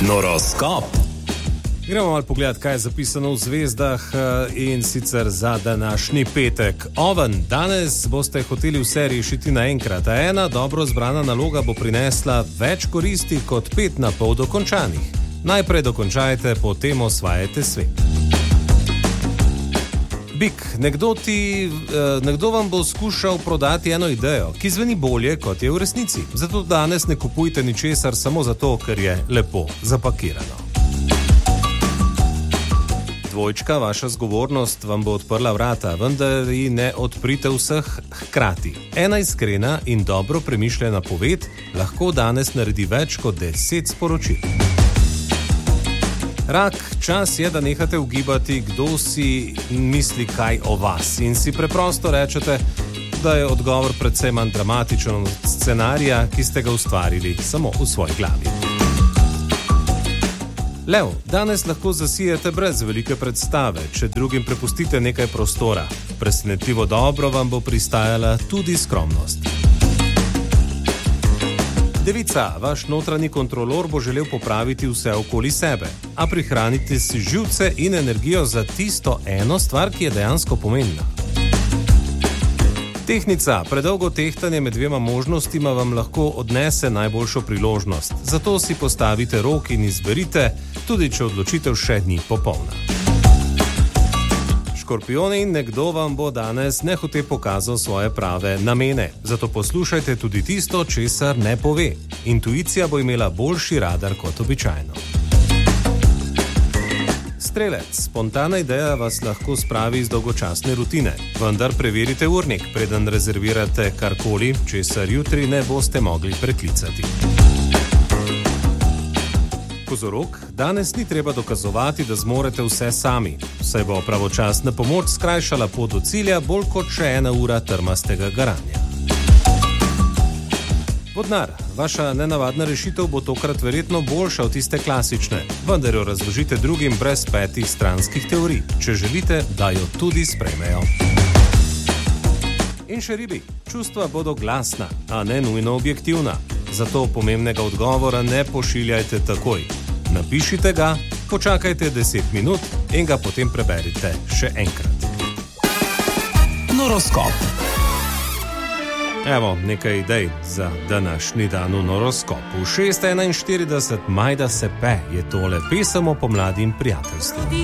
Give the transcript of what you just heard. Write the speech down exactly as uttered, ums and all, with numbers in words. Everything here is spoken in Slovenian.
Noroskop. Gremo malo pogledati, kaj je zapisano v zvezdah in sicer za današnji petek. Oven, danes boste hoteli vse rešiti naenkrat, a ena dobro zbrana naloga bo prinesla več koristi kot pet na pol dokončanih. Najprej dokončajte, potem osvajajte svet. Bik, nekdo, ti, nekdo vam bo skušal prodati eno idejo, ki zveni bolje, kot je v resnici. Zato danes ne kupujte ničesar samo zato, ker je lepo zapakirano. Dvojčka, vaša zgovornost vam bo odprla vrata, vendar ji ne odprite vseh hkrati. Ena iskrena in dobro premišljena poved lahko danes naredi več kot deset sporočil. Rak, čas je, da nehate ugibati, kdo si misli kaj o vas in si preprosto rečete, da je odgovor predvsem manj dramatičen od scenarija, ki ste ga ustvarili samo v svoji glavi. Lev, danes lahko zasijete brez velike predstave, če drugim prepustite nekaj prostora. Presenetljivo dobro vam bo pristajala tudi skromnost. Devica, vaš notranji kontrolor bo želel popraviti vse okoli sebe, a prihranite si živce in energijo za tisto eno stvar, ki je dejansko pomembna. Tehnica, predolgo tehtanje med dvema možnostima vam lahko odnese najboljšo priložnost, zato si postavite rok in izberite, tudi če odločitev še ni popolna. Škorpijoni, nekdo vam bo danes nehote pokazal svoje prave namene, zato poslušajte tudi tisto, česar ne pove. Intuicija bo imela boljši radar kot običajno. Strelec, spontana ideja vas lahko spravi iz dolgočasne rutine, vendar preverite urnik, preden rezervirate karkoli, česar jutri ne boste mogli preklicati. Kozorog, danes ni treba dokazovati, da zmorete vse sami, saj bo pravočasna pomoč skrajšala pot do cilja bolj kot še ena ura trmastega garanja. Vodnar, vaša nenavadna rešitev bo tokrat verjetno boljša od tiste klasične, vendar jo razložite drugim brez petih stranskih teorij, če želite, da jo tudi sprejmejo. In še ribi, čustva bodo glasna, a ne nujno objektivna. Zato pomembnega odgovora ne pošiljajte takoj. Napišite ga, počakajte deset minut in ga potem preberite še enkrat. Noroskop. Evo nekaj idej za današnji dan v noroskopu. šest enainštirideset Majda Sepe je tole pesem o pomladi in prijateljstvu.